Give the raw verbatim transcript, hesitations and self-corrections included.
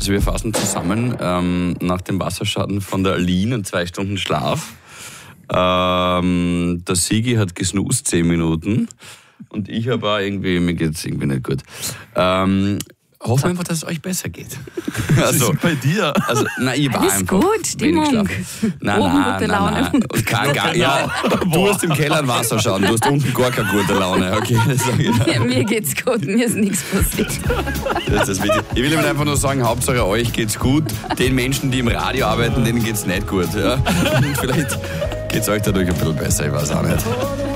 Also wir fassen zusammen ähm, nach dem Wasserschaden von der Aline und zwei Stunden Schlaf. Ähm, der Sigi hat gesnoost zehn Minuten und ich habe auch irgendwie, mir geht's irgendwie nicht gut. Ähm, Hoffen einfach, dass es euch besser geht. Also, bei dir? Also, nein, ich war Alles einfach gut, Stimmung. Nein, nein, Oben nein, gute nein, Laune. nein. Und kein, gar, ja, du hast im Keller ein Wasser schauen, du hast unten gar keine gute Laune. Okay, das sag ich Ja, mir geht's gut, mir ist nichts passiert. Das ist wichtig. Ich will Ihnen einfach nur sagen, Hauptsache euch geht's gut. Den Menschen, die im Radio arbeiten, denen geht's nicht gut. Ja? Und vielleicht geht's euch dadurch ein bisschen besser, ich weiß auch nicht.